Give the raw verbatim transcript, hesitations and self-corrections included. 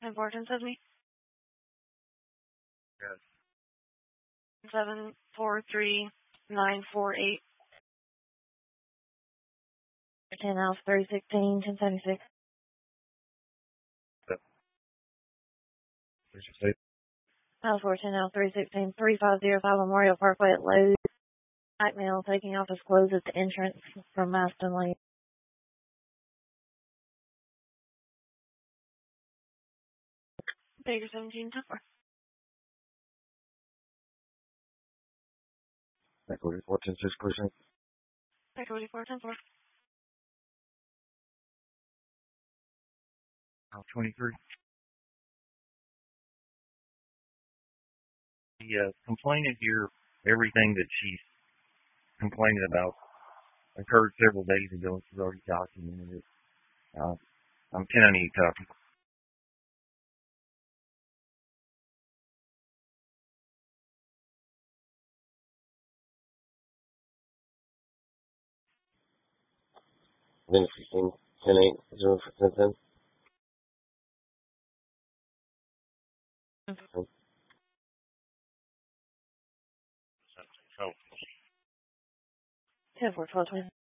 Importance of me? Yes. Seven four three nine four eight. Ten house three sixteen ten seventy six. What'd you say? House four ten house three sixteen three five zero five Memorial Parkway at Lowe's. Night mail taking off his clothes at the entrance from Maston Lane. Baker seventeen ten four. Equity four ten six percent. Baker four ten four. House twenty-three. The uh, complainant here, everything that she's complaining about occurred several days ago, and she's already documented it. Uh, I'm ten on a copy. Then fifteen ten eight zero ten ten. ten four twelve twenty.